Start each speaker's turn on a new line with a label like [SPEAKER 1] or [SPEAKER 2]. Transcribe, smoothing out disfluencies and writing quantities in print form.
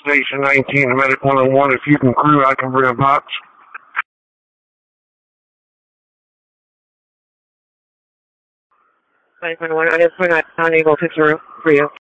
[SPEAKER 1] Station 19, Medic 101. If you can crew, I can bring a box.
[SPEAKER 2] I guess we're not unable to crew for you.